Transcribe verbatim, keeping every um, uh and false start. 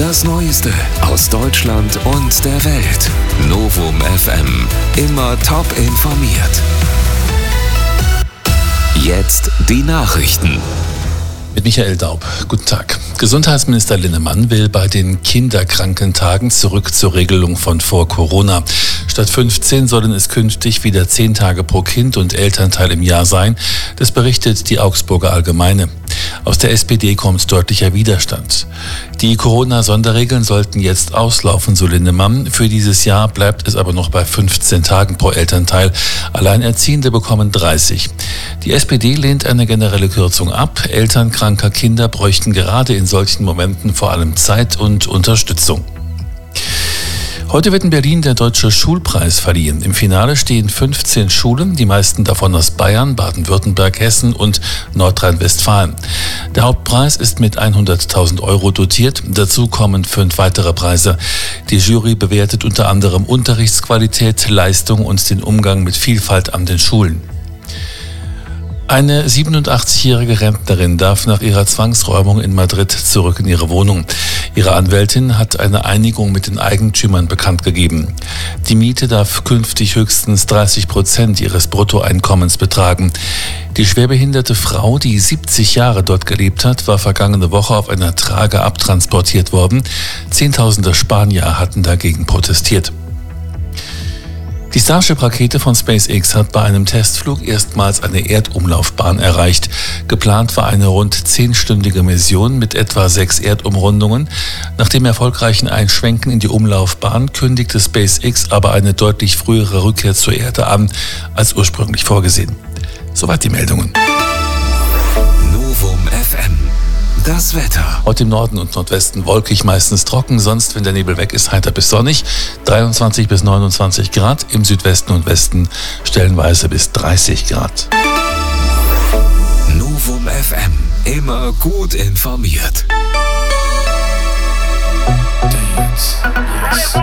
Das Neueste aus Deutschland und der Welt. Novum F M. Immer top informiert. Jetzt die Nachrichten. Mit Michael Daub. Guten Tag. Gesundheitsminister Linnemann will bei den Kinderkrankentagen zurück zur Regelung von vor Corona. Statt fünfzehn sollen es künftig wieder zehn Tage pro Kind und Elternteil im Jahr sein. Das berichtet die Augsburger Allgemeine. Aus der S P D kommt deutlicher Widerstand. Die Corona-Sonderregeln sollten jetzt auslaufen, so Linnemann. Für dieses Jahr bleibt es aber noch bei fünfzehn Tagen pro Elternteil. Alleinerziehende bekommen dreißig. Die S P D lehnt eine generelle Kürzung ab. Eltern kranker Kinder bräuchten gerade in solchen Momenten vor allem Zeit und Unterstützung. Heute wird in Berlin der Deutsche Schulpreis verliehen. Im Finale stehen fünfzehn Schulen, die meisten davon aus Bayern, Baden-Württemberg, Hessen und Nordrhein-Westfalen. Der Hauptpreis ist mit hunderttausend Euro dotiert. Dazu kommen fünf weitere Preise. Die Jury bewertet unter anderem Unterrichtsqualität, Leistung und den Umgang mit Vielfalt an den Schulen. Eine siebenundachtzigjährige Rentnerin darf nach ihrer Zwangsräumung in Madrid zurück in ihre Wohnung. Ihre Anwältin hat eine Einigung mit den Eigentümern bekannt gegeben. Die Miete darf künftig höchstens dreißig Prozent ihres Bruttoeinkommens betragen. Die schwerbehinderte Frau, die siebzig Jahre dort gelebt hat, war vergangene Woche auf einer Trage abtransportiert worden. Zehntausende Spanier hatten dagegen protestiert. Die Starship-Rakete von SpaceX hat bei einem Testflug erstmals eine Erdumlaufbahn erreicht. Geplant war eine rund zehnstündige Mission mit etwa sechs Erdumrundungen. Nach dem erfolgreichen Einschwenken in die Umlaufbahn kündigte SpaceX aber eine deutlich frühere Rückkehr zur Erde an, als ursprünglich vorgesehen. Soweit die Meldungen. Novum F M. Das Wetter. Heute im Norden und Nordwesten wolkig, meistens trocken, sonst, wenn der Nebel weg ist, heiter bis sonnig. dreiundzwanzig bis neunundzwanzig Grad, im Südwesten und Westen stellenweise bis dreißig Grad. Novum F M. Immer gut informiert. Dance, yes.